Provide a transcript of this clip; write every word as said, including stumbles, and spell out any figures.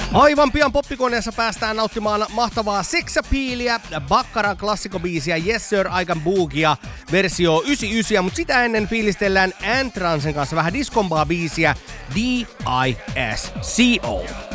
Aivan pian poppikoneessa päästään nauttimaan mahtavaa sexapiiliä, Bakkaran klassikobiisiä Yes Sir I Can Boogia versio yhdeksänkymmentäyhdeksän, mutta sitä ennen fiilistellään Antransen kanssa vähän diskompaa biisiä D I S C O.